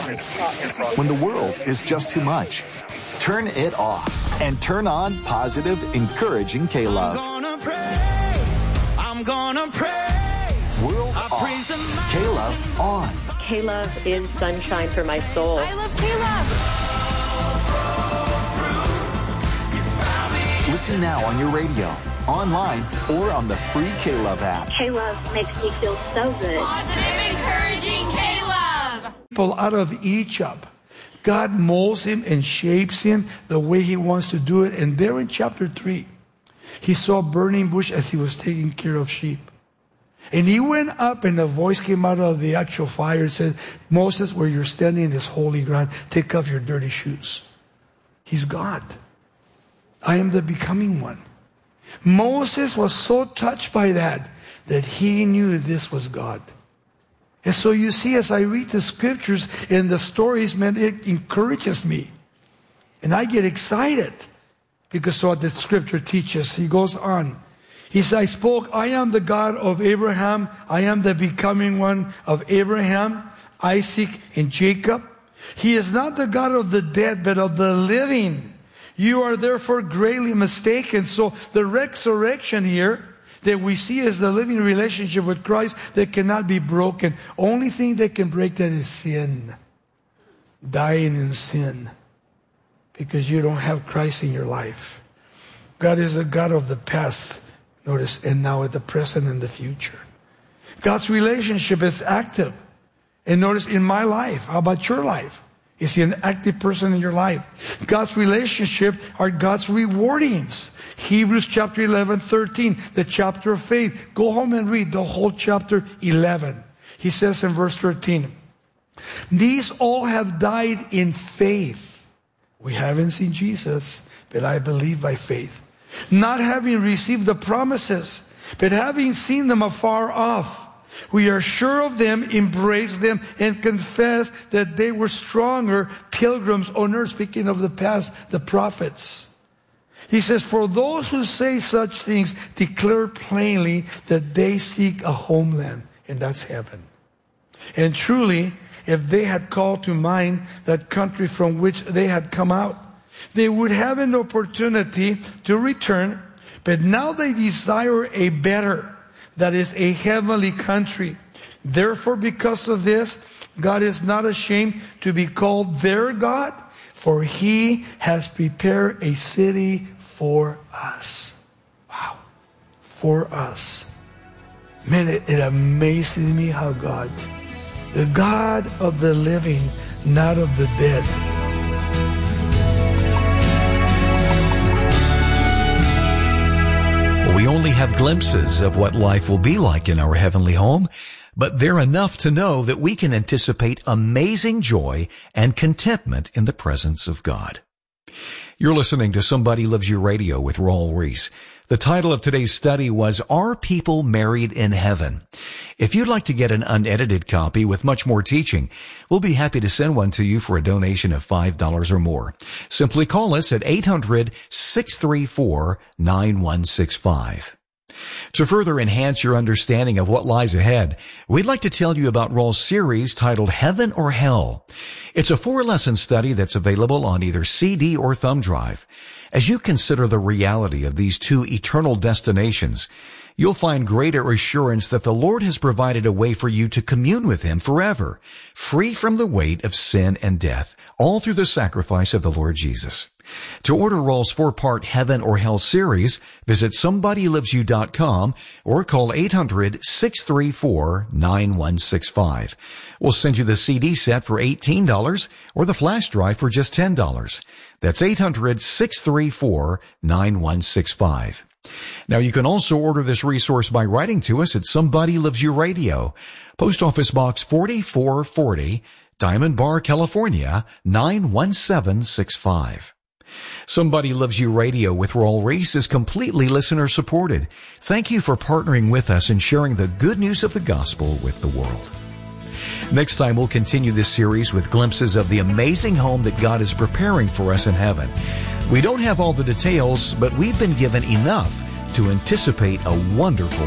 When the world is just too much, turn it off and turn on positive, encouraging K-Love. I'm gonna praise. World off. K-Love on. K-Love is sunshine for my soul. I love K-Love. Listen now on your radio, online, or on the free K-Love app. K-Love makes me feel so good. Positive, encouraging K-Love. People out of Egypt. God molds him and shapes him the way he wants to do it. And there in chapter 3, he saw a burning bush as he was taking care of sheep. And he went up and a voice came out of the actual fire and said, Moses, where you're standing is holy ground. Take off your dirty shoes. He's God. I am the becoming one. Moses was so touched by that he knew this was God. And so you see, as I read the scriptures and the stories, man, it encourages me. And I get excited because what the scripture teaches. He goes on. He says, I am the God of Abraham. I am the becoming one of Abraham, Isaac, and Jacob. He is not the God of the dead, but of the living. You are therefore greatly mistaken. So the resurrection here that we see is the living relationship with Christ that cannot be broken. Only thing that can break that is sin. Dying in sin. Because you don't have Christ in your life. God is the God of the past, notice, and now at the present and the future. God's relationship is active. And notice in my life, how about your life? Is he an active person in your life? God's relationship are God's rewardings. Hebrews chapter 11, 13, the chapter of faith. Go home and read the whole chapter 11. He says in verse 13, these all have died in faith. We haven't seen Jesus, but I believe by faith. Not having received the promises, but having seen them afar off. We are sure of them, embrace them, and confess that they were stronger pilgrims on earth. Speaking of the past, the prophets. He says, for those who say such things declare plainly that they seek a homeland, and that's heaven. And truly, if they had called to mind that country from which they had come out, they would have an opportunity to return, but now they desire a better, that is a heavenly country. Therefore, because of this, God is not ashamed to be called their God, for he has prepared a city for us. Wow. For us. Man, it amazes me how God, the God of the living, not of the dead. We only have glimpses of what life will be like in our heavenly home, but they're enough to know that we can anticipate amazing joy and contentment in the presence of God. You're listening to Somebody Loves You Radio with Raul Ries. The title of today's study was, Are People Married in Heaven? If you'd like to get an unedited copy with much more teaching, we'll be happy to send one to you for a donation of $5 or more. Simply call us at 800-634-9165. To further enhance your understanding of what lies ahead, we'd like to tell you about Raul's series titled Heaven or Hell. It's a 4-lesson study that's available on either CD or thumb drive. As you consider the reality of these two eternal destinations, you'll find greater assurance that the Lord has provided a way for you to commune with Him forever, free from the weight of sin and death, all through the sacrifice of the Lord Jesus. To order Raul's 4-part Heaven or Hell series, visit SomebodyLovesYou.com or call 800-634-9165. We'll send you the CD set for $18 or the flash drive for just $10. That's 800-634-9165. Now, you can also order this resource by writing to us at Somebody Loves You Radio, Post Office Box 4440, Diamond Bar, California, 91765. Somebody Loves You Radio with Raul Ries is completely listener-supported. Thank you for partnering with us and sharing the good news of the gospel with the world. Next time, we'll continue this series with glimpses of the amazing home that God is preparing for us in heaven. We don't have all the details, but we've been given enough to anticipate a wonderful